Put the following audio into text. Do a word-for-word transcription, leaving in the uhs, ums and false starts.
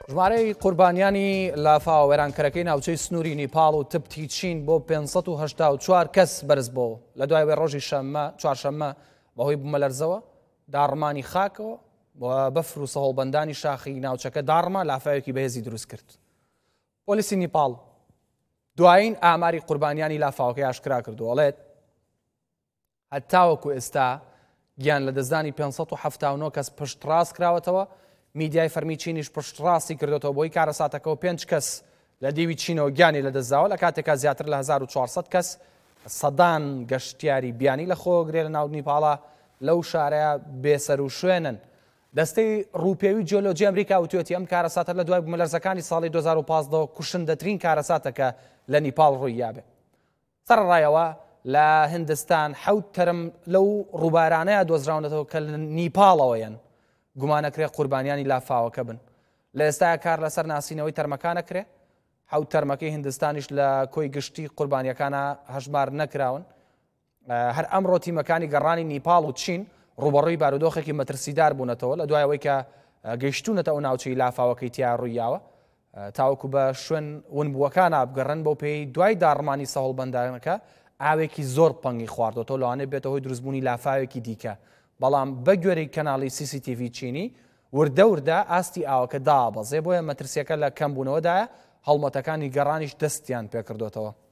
ژمارەی قوربانیانی لافاو وێرانکەرەکەی ناوچەی سنووری نیپاڵ و تبتی چین بۆ پێنج و هەژدا و چوار کەس بەرز بۆ لە دوای وێ ڕۆژی شەممە چوارشەممە بەهۆی بوومەلەرزەوە داڕمانی خاکەوە بۆ بەفر و سەهۆڵبەندانی شاخی ناوچەکە داڕما لافاوێکی بەهێزی دروست کرد. پۆلیسی نیپاڵ دوایین ئاماری قوربانیانی لافاوەکەی ئاشکرا کردو، ئەڵێت هەتاوەکو ئێستا گیان لە دەستدانی پێنج و هەفتاد و نۆ کەس پشتڕاست کراوەتەوە. میدیای فەرمی چینیش پشتڕاستی کردوەوە بۆی کارەساتەکەەوە پێنج کەس لە دیوی چینەوە گیانی لە دەستداوە لە کاتێکا زیاتر لە هەزار و چوارسەد کەس سەدان گەشتیاری بیانی لە خۆگرێ لە ناو نیپاڵە لەو شارەیە بێسەر و شوێنن. دەستەی ڕووپێوی جیۆلۆجی ئەمریکا وتوێتی ئەم کارەساتە لە دوای بوومەلەرزەکانی ساڵی دوو هەزار و پانزدە کوشندەترین کارەساتەکە لە نیپاڵ ڕووی یابێ. سەرڕایەوە لە هندستان حەوت تەرم لەو ڕووبارانەیە دۆزراونەتەوە کە لە نیپاڵەوەیەن گومانەکرێ قوربانیانی لافاوەکە بن. لە ئێستاە کار لەسەر ناسینەوەی تەرمەکانەکرێ، حەوت تەرمەکەی هندستانیش لە کۆی گشتی قوربانیەکانە هەژمار نەکراون. هەر ئەمڕۆ تیمەکانی گەڕانی نیپاڵ و چین ڕوبەڕووی بارودۆخێکی مەترسیدار بوونەتەوە لە دوایەوەی کە گەیشتونەتە ئەو ناوچەی لافاوەکەی تیا ڕوویاوە تاوەکو بە شوێن ونبووەکانە بگەڕن بەو پێی دوای داڕمانی سەهۆڵبەندانەکە ئاوێکی زۆر پەنگی خواردەوە لەوانێت بێتە هۆی دروستبوونی لافاوێکی دیکە. بەڵام بە گوێرەی کەناڵی سی سی تی ڤی چینی وردە وردە ئاستی ئاوەکە دابەزێ بۆیە مەترسیەکە لە کەمبوونەوەدایە هەڵمەتەکانی گەڕانیش دەستیان پێکردوێتەوە.